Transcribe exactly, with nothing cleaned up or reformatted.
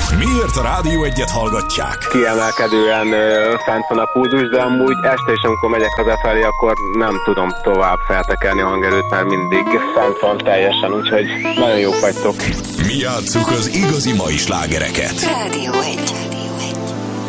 Miért a Rádió Egyet hallgatják? Kiemelkedően ö, fent van a pulzus, de amúgy este is, amikor megyek hazafelé, akkor nem tudom tovább feltekerni a hangerőt, mert mindig fent van teljesen, úgyhogy nagyon jók vagytok. Mi játsszuk az igazi mai slágereket. Rádió Egy.